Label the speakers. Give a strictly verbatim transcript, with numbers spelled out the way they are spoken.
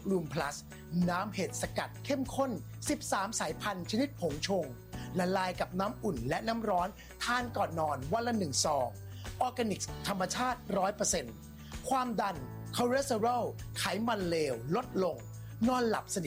Speaker 1: รูมพลัสน้ำเห็ดสกัดเข้มข้นสิบสามสายพันธุ์ชนิดผงชงละลายกับน้ำอุ่นและน้ำร้อนทานก่อนนอนวันละหนึ่งซองออร์แกนิกธรรมชาติ ร้อยเปอร์เซ็นต์ ความดันคอเลสเตอรอลไขมันเลวลดลงนอนหลับสนิท